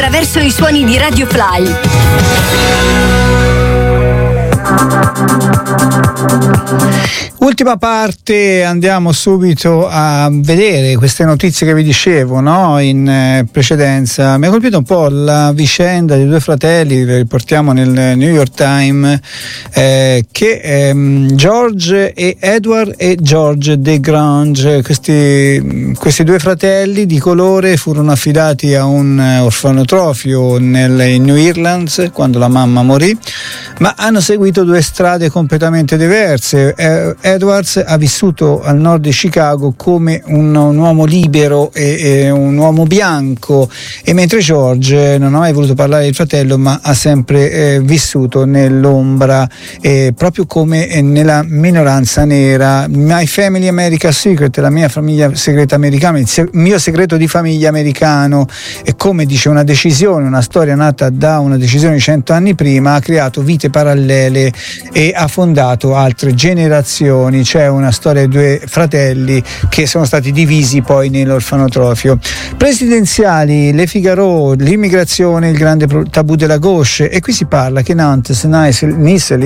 attraverso i suoni di Radio Fly. Ultima parte, andiamo subito a vedere queste notizie che vi dicevo, no? In precedenza. Mi ha colpito un po' la vicenda di due fratelli, le riportiamo nel New York Times, che George e Edward e George DeGrange, questi due fratelli di colore furono affidati a un orfanotrofio in New Orleans quando la mamma morì, ma hanno seguito due strade completamente diverse. Edwards ha vissuto al nord di Chicago come un uomo libero e un uomo bianco, e mentre George non ha mai voluto parlare del fratello, ma ha sempre vissuto nell'ombra, proprio come nella minoranza nera. My Family America Secret, la mia famiglia segreta americana, il mio segreto di famiglia americano, e come dice una decisione, una storia nata da una decisione di 100 anni prima, ha creato vite parallele e ha fondato altre generazioni. C'è una storia di due fratelli che sono stati divisi poi nell'orfanotrofio. Presidenziali, Le Figaro, l'immigrazione, il grande tabù della gauche, e qui si parla che Nantes, Nice,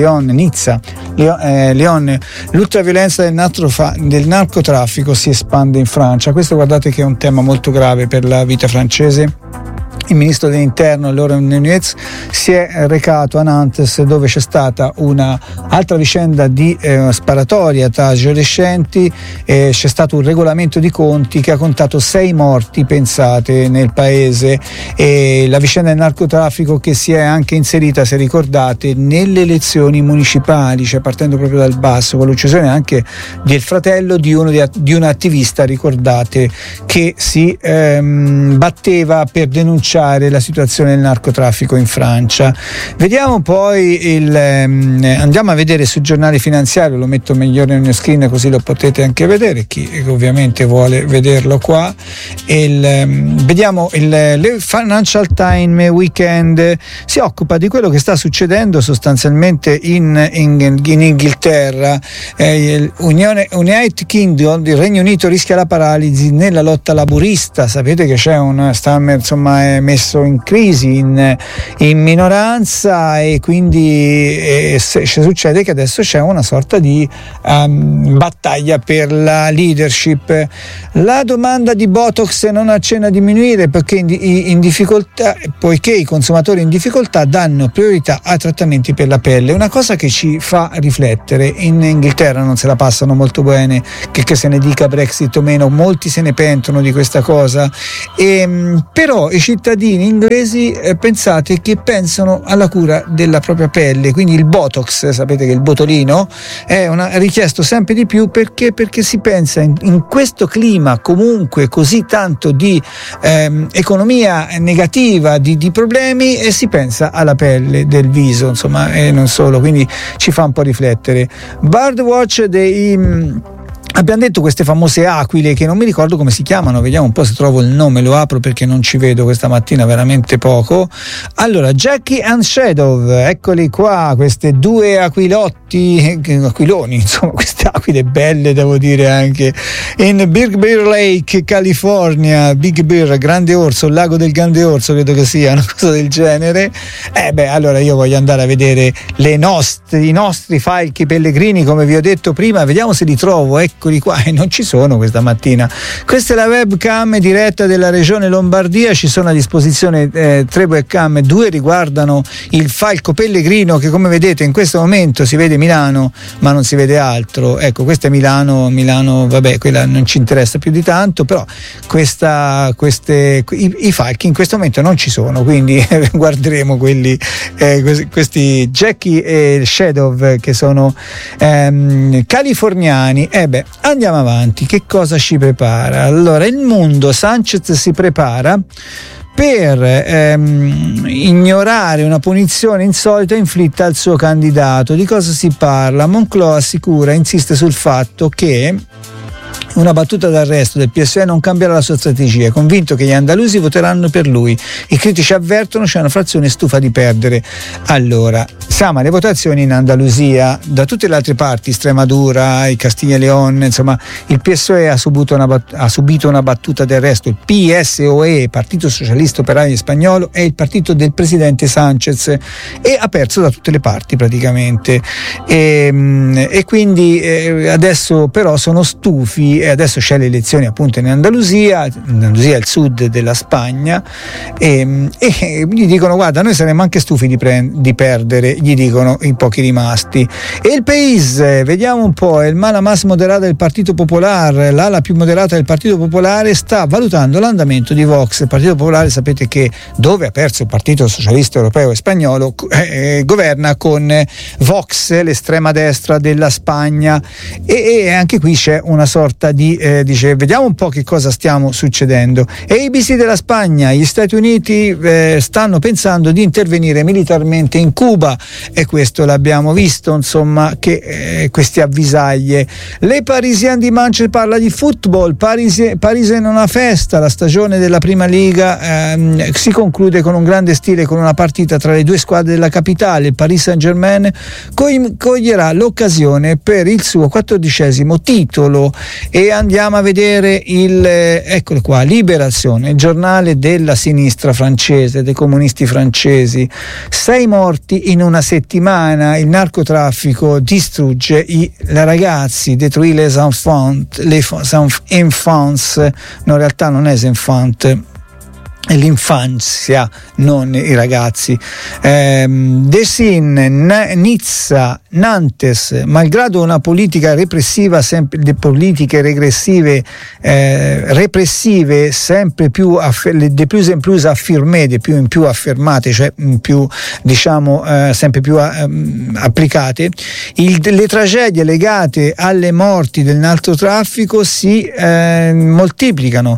Lyon, l'ultraviolenza del narcotraffico si espande in Francia. Questo, guardate, che è un tema molto grave per la vita francese. Il ministro dell'interno, Laurent Nunez, si è recato a Nantes, dove c'è stata una altra vicenda di sparatoria tra adolescenti. C'è stato un regolamento di conti che ha contato 6 morti, pensate, nel paese, e la vicenda del narcotraffico che si è anche inserita, se ricordate, nelle elezioni municipali, cioè partendo proprio dal basso, con l'uccisione anche del fratello di un attivista, ricordate, che si batteva per denunciare la situazione del narcotraffico in Francia. Vediamo poi andiamo a vedere sul giornale finanziario, lo metto meglio nel mio screen così lo potete anche vedere, chi ovviamente vuole vederlo qua. Vediamo il Financial Times Weekend, si occupa di quello che sta succedendo sostanzialmente in Inghilterra. United Kingdom, il Regno Unito, rischia la paralisi nella lotta laburista. Sapete che è messo in crisi, in minoranza, e quindi succede che adesso c'è una sorta di battaglia per la leadership. La domanda di Botox non accenna a diminuire poiché i consumatori in difficoltà danno priorità a trattamenti per la pelle. Una cosa che ci fa riflettere: in Inghilterra non se la passano molto bene, che se ne dica Brexit o meno, molti se ne pentono di questa cosa, però i cittadini inglesi, pensate che pensano alla cura della propria pelle, quindi il Botox, sapete che il botolino è richiesto sempre di più, perché si pensa in questo clima comunque così tanto di economia negativa, di problemi, e si pensa alla pelle del viso, insomma, e non solo, quindi ci fa un po' riflettere. Birdwatch abbiamo detto queste famose aquile che non mi ricordo come si chiamano, vediamo un po' se trovo il nome, lo apro perché non ci vedo questa mattina veramente poco. Allora, Jackie and Shadow, eccoli qua, queste due aquiloni, insomma, queste aquile belle, devo dire, anche in Big Bear Lake, California. Big Bear, grande orso, il lago del grande orso, credo che sia una cosa del genere. Allora io voglio andare a vedere i nostri falchi pellegrini, come vi ho detto prima, vediamo se li trovo. Eccoli qua, e non ci sono questa mattina. Questa è la webcam diretta della regione Lombardia, ci sono a disposizione 3 webcam, 2 riguardano il falco pellegrino, che come vedete in questo momento si vede Milano ma non si vede altro. Ecco, questa è Milano, vabbè, quella non ci interessa più di tanto, però i falchi in questo momento non ci sono, quindi guarderemo questi Jackie e Shadow, che sono californiani. Andiamo avanti, che cosa ci prepara? Allora, il mondo, Sanchez si prepara per ignorare una punizione insolita inflitta al suo candidato. Di cosa si parla? Moncloa insiste sul fatto che Una battuta d'arresto del PSOE non cambierà la sua strategia, è convinto che gli andalusi voteranno per lui. I critici avvertono c'è una frazione stufa di perdere. Allora, siamo alle votazioni in Andalusia, da tutte le altre parti, Estremadura, il Castiglia e León, insomma, il PSOE ha subito una battuta d'arresto. Il PSOE, Partito Socialista Operaio Spagnolo, è il partito del presidente Sanchez e ha perso da tutte le parti praticamente. E quindi adesso però sono stufi, e adesso c'è le elezioni appunto in Andalusia è il sud della Spagna, e gli dicono guarda, noi saremmo anche stufi di perdere, gli dicono in pochi rimasti. E il Paese, vediamo un po', il mala más moderata del Partito Popolare, l'ala più moderata del Partito Popolare sta valutando l'andamento di Vox. Il Partito Popolare, sapete che dove ha perso il Partito Socialista Europeo e Spagnolo, governa con Vox, l'estrema destra della Spagna, e anche qui c'è una sorta di dice vediamo un po' che cosa stiamo succedendo. E ABC della Spagna, gli Stati Uniti stanno pensando di intervenire militarmente in Cuba, e questo l'abbiamo visto, insomma, che queste avvisaglie. Le Parisienne di Manchester parla di football, Parisi in una festa, la stagione della prima liga si conclude con un grande stile, con una partita tra le due squadre della capitale. Il Paris Saint-Germain coglierà l'occasione per il suo 14° titolo. E andiamo a vedere eccolo qua, Libération, il giornale della sinistra francese, dei comunisti francesi. 6 morti in una settimana, il narcotraffico distrugge i ragazzi, détruit les enfants, no, in realtà non è enfant, è l'infanzia, non i ragazzi. Dessin, Nizza, Nantes, malgrado una politica repressiva, le politiche repressive sempre più de plus en plus affirmate, di più in più affermate, cioè più, diciamo, sempre più applicate, le tragedie legate alle morti del narcotraffico si moltiplicano.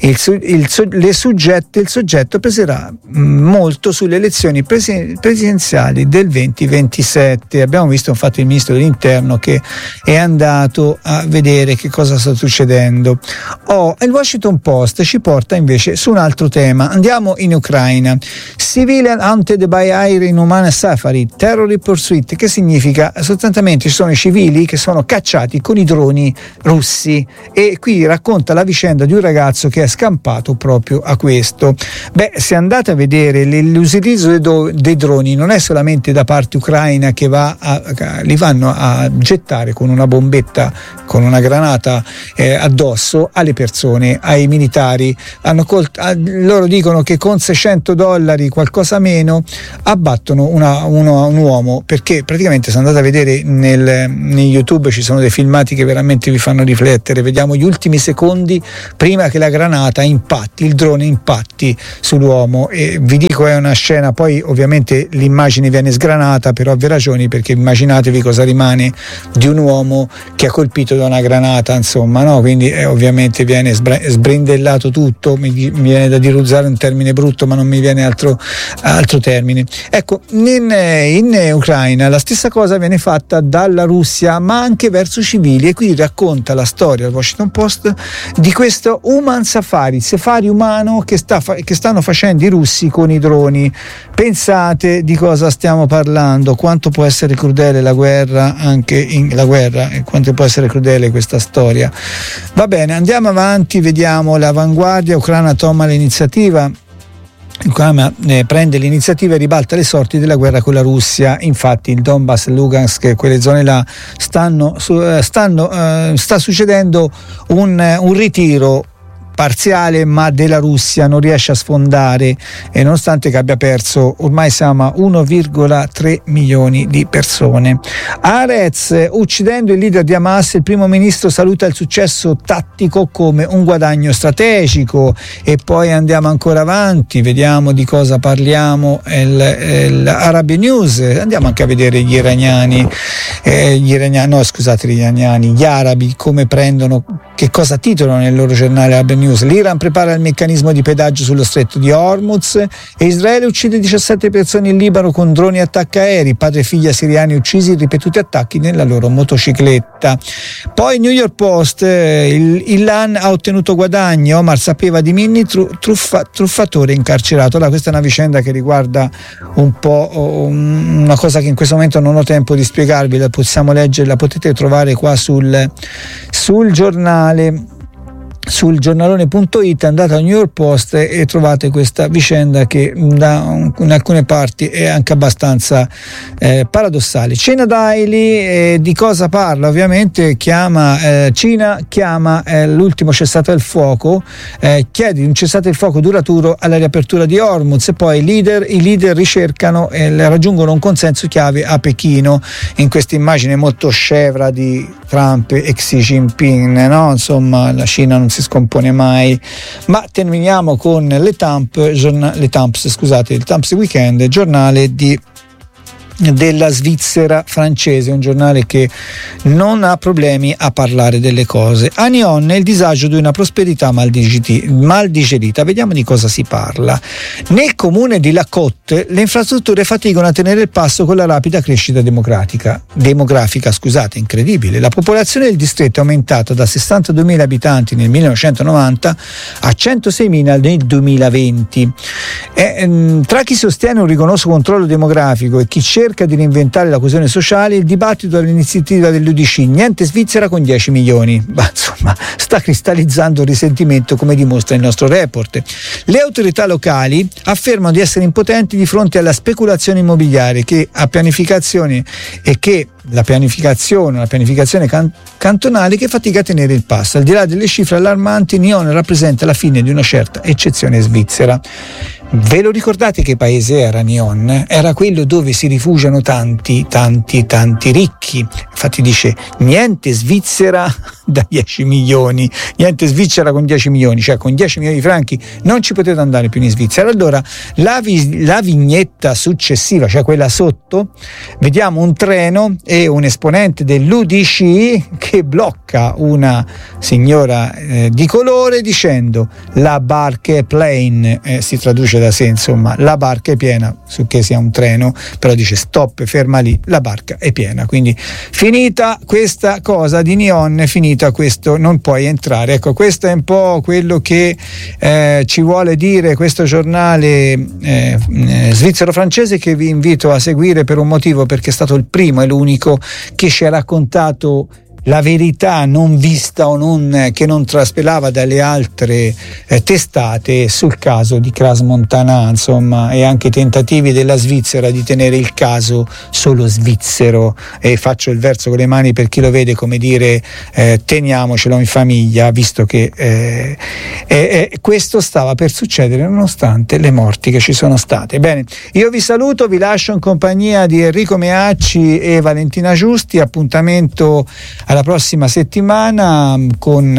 Il soggetto peserà molto sulle elezioni presidenziali del 2027. Abbiamo visto infatti il ministro dell'interno che è andato a vedere che cosa sta succedendo. Il Washington Post ci porta invece su un altro tema. Andiamo in Ucraina. Civilian hunted by air in Oman Safari, terror pursuit, che significa sostanzialmente ci sono i civili che sono cacciati con i droni russi, e qui racconta la vicenda di un ragazzo che è scampato proprio a questo. Beh, se andate a vedere l'utilizzo dei droni non è solamente da parte ucraina, che li vanno a gettare con una bombetta, con una granata addosso alle persone, ai militari. Loro dicono che con $600, qualcosa meno, abbattono un uomo, perché praticamente se andate a vedere nel YouTube ci sono dei filmati che veramente vi fanno riflettere. Vediamo gli ultimi secondi prima che la granata impatti, il drone impatti sull'uomo, e vi dico è una scena, poi ovviamente l'immagine viene sgranata per ovvie ragioni, perché immaginatevi cosa rimane di un uomo che ha colpito da una granata, insomma, no? Quindi ovviamente viene sbrindellato tutto, mi viene da dire, usare un termine brutto, ma non mi viene altro termine. Ecco, in Ucraina la stessa cosa viene fatta dalla Russia, ma anche verso civili, e qui racconta la storia del Washington Post di questo human safari umano che stanno facendo i russi con i droni. Pensate di cosa stiamo parlando, quanto può essere crudele la guerra, e quanto può essere crudele questa storia. Va bene, andiamo avanti, vediamo l'Avanguardia. Ucraina toma l'iniziativa. Ucraina prende l'iniziativa e ribalta le sorti della guerra con la Russia. Infatti il Donbass, Lugansk, quelle zone là sta succedendo un ritiro parziale, ma della Russia non riesce a sfondare, e nonostante che abbia perso, ormai siamo a 1,3 milioni di persone. Haaretz, uccidendo il leader di Hamas, il primo ministro saluta il successo tattico come un guadagno strategico. E poi andiamo ancora avanti, vediamo di cosa parliamo. L'Arabia News, andiamo anche a vedere gli arabi come prendono, che cosa titolano nel loro giornale Arabia News. News. L'Iran prepara il meccanismo di pedaggio sullo stretto di Hormuz e Israele uccide 17 persone in Libano con droni e attacchi aerei. Padre e figlia siriani uccisi in ripetuti attacchi nella loro motocicletta. Poi New York Post, il LAN ha ottenuto guadagni, Omar sapeva di Minni, truffatore incarcerato. Allora, questa è una vicenda che riguarda un po' una cosa che in questo momento non ho tempo di spiegarvi, la possiamo leggere, la potete trovare qua sul giornale, sul giornalone.it, andate al New York Post e trovate questa vicenda che in alcune parti è anche abbastanza paradossale. China Daily di cosa parla? Ovviamente Cina chiama l'ultimo cessate il fuoco, chiede un cessate il fuoco duraturo alla riapertura di Hormuz, e poi i leader ricercano e raggiungono un consenso chiave a Pechino, in questa immagine molto scevra di Trump e Xi Jinping, no? Insomma, la Cina non si scompone mai. Ma terminiamo con il Temps Weekend, giornale della Svizzera francese, un giornale che non ha problemi a parlare delle cose. A Nyon il disagio di una prosperità mal digerita. Vediamo di cosa si parla. Nel comune di La Côte le infrastrutture faticano a tenere il passo con la rapida crescita demografica, incredibile. La popolazione del distretto è aumentata da 62.000 abitanti nel 1990 a 106.000 nel 2020. Tra chi sostiene un rigoroso controllo demografico e chi cerca di reinventare la coesione sociale, il dibattito all'iniziativa dell'UDC niente Svizzera con 10 milioni. Ma insomma, sta cristallizzando il risentimento, come dimostra il nostro report. Le autorità locali affermano di essere impotenti di fronte alla speculazione immobiliare la pianificazione cantonale che fatica a tenere il passo. Al di là delle cifre allarmanti, Nyon rappresenta la fine di una certa eccezione svizzera. Ve lo ricordate che paese era Nyon? Era quello dove si rifugiano tanti ricchi. Infatti dice niente Svizzera da 10 milioni, niente Svizzera con 10 milioni, cioè con 10 milioni di franchi non ci potete andare più in Svizzera. Allora la vignetta successiva, cioè quella sotto, vediamo un treno e un esponente dell'UDC che blocca una signora di colore dicendo la barca è plain, si traduce da sé, insomma la barca è piena, su che sia un treno, però dice stop, ferma lì, la barca è piena. Quindi finita questa cosa di Nyon, finita questo, non puoi entrare. Ecco, questo è un po' quello che ci vuole dire questo giornale svizzero-francese, che vi invito a seguire per un motivo, perché è stato il primo e l'unico che ci ha raccontato la verità non vista o che non traspelava dalle altre testate sul caso di Crans-Montana, insomma, e anche i tentativi della Svizzera di tenere il caso solo svizzero, e faccio il verso con le mani per chi lo vede, come dire teniamocelo in famiglia, visto che questo stava per succedere nonostante le morti che ci sono state. Bene, io vi saluto, vi lascio in compagnia di Enrico Meacci e Valentina Giusti. Appuntamento alla prossima settimana con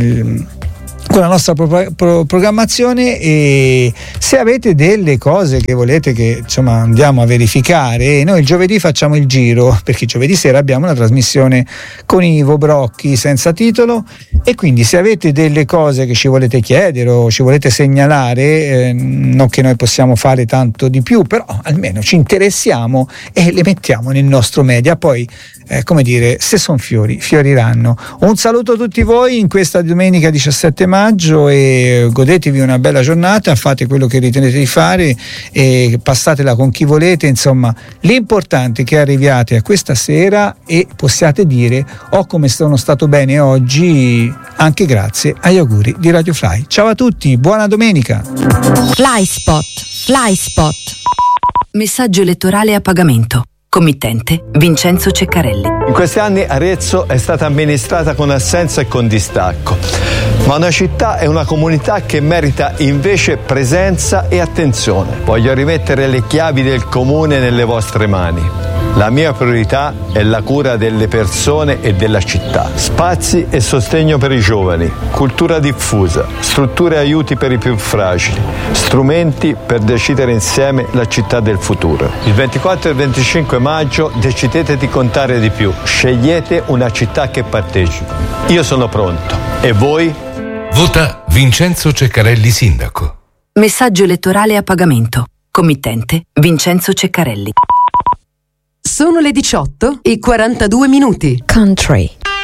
la nostra programmazione, e se avete delle cose che volete che insomma andiamo a verificare, noi il giovedì facciamo il giro, perché giovedì sera abbiamo una trasmissione con Ivo Brocchi senza titolo, e quindi se avete delle cose che ci volete chiedere o ci volete segnalare, non che noi possiamo fare tanto di più, però almeno ci interessiamo e le mettiamo nel nostro media. Poi come dire, se sono fiori, fioriranno. Un saluto a tutti voi in questa domenica 17 maggio e godetevi una bella giornata, fate quello che ritenete di fare e passatela con chi volete. Insomma, l'importante è che arriviate a questa sera e possiate dire come sono stato bene oggi, anche grazie agli auguri di Radio Fly. Ciao a tutti, buona domenica. Fly Spot. Messaggio elettorale a pagamento. Committente Vincenzo Ceccarelli. In questi anni Arezzo è stata amministrata con assenza e con distacco, ma una città è una comunità che merita invece presenza e attenzione. Voglio rimettere le chiavi del comune nelle vostre mani. La mia priorità è la cura delle persone e della città. Spazi e sostegno per i giovani, cultura diffusa, strutture e aiuti per i più fragili, strumenti per decidere insieme la città del futuro. Il 24 e il 25 maggio decidete di contare di più. Scegliete una città che partecipa. Io sono pronto. E voi? Vota Vincenzo Ceccarelli sindaco. Messaggio elettorale a pagamento. Committente Vincenzo Ceccarelli. Sono le 18:42. Country.